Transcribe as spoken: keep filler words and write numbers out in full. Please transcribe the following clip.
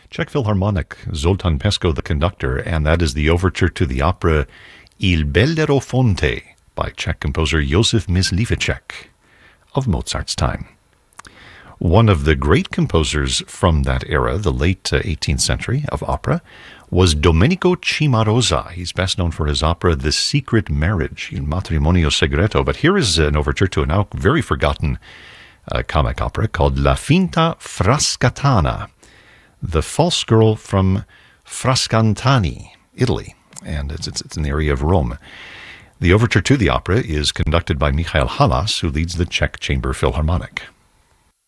Czech Philharmonic, Zoltán Pesko the conductor, and that is the overture to the opera Il Bellerofonte by Czech composer Josef Mysliveček of Mozart's time. One of the great composers from that era, the late uh, eighteenth century of opera, was Domenico Cimarosa. He's best known for his opera The Secret Marriage, Il Matrimonio Segreto. But here is an overture to a now very forgotten uh, comic opera called La Finta Frascatana, The False Girl from Frascantani, Italy. And it's, it's, it's in the area of Rome. The overture to the opera is conducted by Michael Halas, who leads the Czech Chamber Philharmonic.